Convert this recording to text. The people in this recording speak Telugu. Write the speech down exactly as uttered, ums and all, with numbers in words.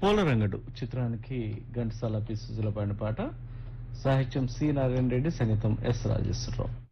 పోలరంగడు చిత్రానికి ఘంటసాల పి సుజల పాడిన పాట, సాహిత్యం సి నారాయణ రెడ్డి, సంగీతం ఎస్ రాజేశ్వరరావు.